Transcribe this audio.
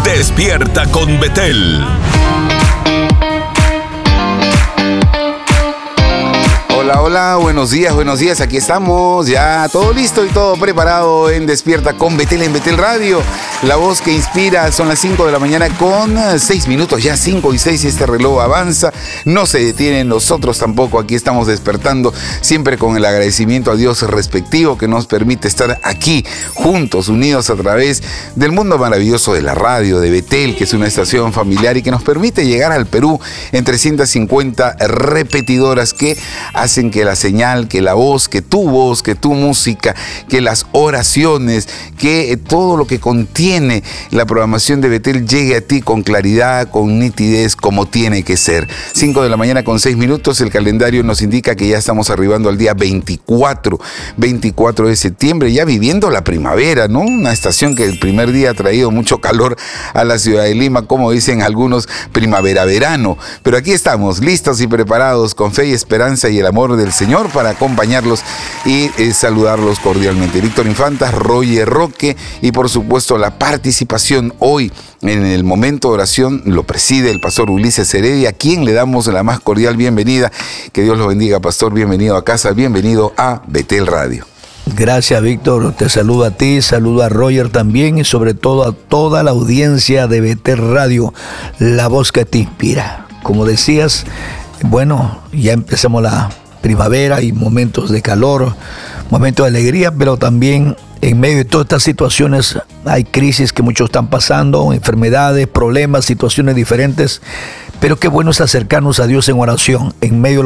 Despierta con Betel. Hola, hola, buenos días, aquí estamos, ya todo listo y todo preparado en Despierta con Betel en Betel Radio. La voz que inspira, son las 5 de la mañana con 6 minutos, ya 5 y 6 y este reloj avanza, no se detiene, nosotros tampoco, aquí estamos despertando, siempre con el agradecimiento a Dios respectivo que nos permite estar aquí, juntos, unidos a través del mundo maravilloso de la radio, de Betel, que es una estación familiar y que nos permite llegar al Perú en 350 repetidoras que hacen que la señal, que la voz, que tu música, que las oraciones, que todo lo que contiene la programación de Betel llegue a ti con claridad, con nitidez, como tiene que ser. 5 de la mañana con 6 minutos, el calendario nos indica que ya estamos arribando al día 24 de septiembre, ya viviendo la primavera, ¿no? Una estación que el primer día ha traído mucho calor a la ciudad de Lima, como dicen algunos, primavera-verano. Pero aquí estamos, listos y preparados, con fe y esperanza y el amor del Señor para acompañarlos y saludarlos cordialmente. Víctor Infantas, Roger Roque y por supuesto la participación hoy en el momento de oración lo preside el pastor Ulises Heredia, a quien le damos la más cordial bienvenida. Que Dios lo bendiga, pastor, bienvenido a casa, bienvenido a Betel Radio. Gracias, Víctor, te saludo a ti, saludo a Roger también y sobre todo a toda la audiencia de Betel Radio, la voz que te inspira. Como decías, bueno, ya empezamos la primavera y momentos de calor, momentos de alegría, pero también en medio de todas estas situaciones hay crisis que muchos están pasando, enfermedades, problemas, situaciones diferentes, pero qué bueno es acercarnos a Dios en oración en medio de